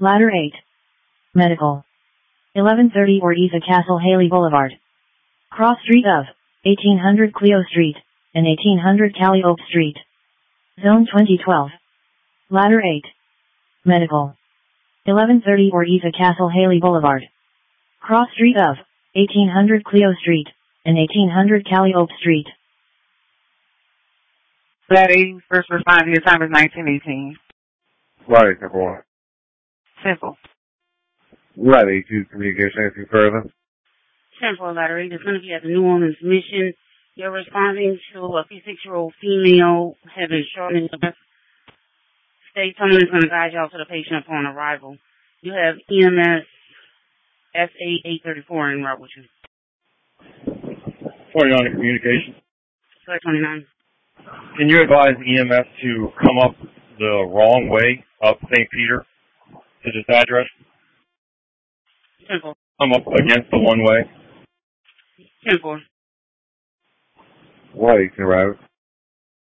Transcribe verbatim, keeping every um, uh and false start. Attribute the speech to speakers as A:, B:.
A: Ladder eight. Medical. eleven thirty Ortiza Castle Haley Boulevard. Cross street of eighteen hundred Clio Street and eighteen hundred Cali Oak Street. Zone twenty twelve. Ladder eight. Medical. eleven thirty Ortiza Castle Haley Boulevard. Cross street of eighteen hundred Clio Street and eighteen hundred Cali Oak Street.
B: Flat eighty, first responder, your time is nineteen eighteen.
C: Right, simple one.
B: Simple.
C: Right, eighty-two, communication, anything further?
B: Simple, Ladder eight is going to be at the New Orleans Mission. You're responding to a fifty-six-year-old female having shortness of breath. State someone is going to guide y'all to the patient upon arrival. You have E M S S A eight thirty-four en route with you.
D: twenty-nine communication.
B: Flight twenty-nine.
D: Can you advise E M S to come up the wrong way up Saint Peter to this address?
B: Simple.
D: Come up against the one way.
B: Simple.
C: Right, can arrive.